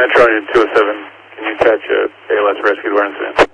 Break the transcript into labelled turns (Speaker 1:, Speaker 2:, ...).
Speaker 1: Metro 207, can you catch a ALS rescue where incident?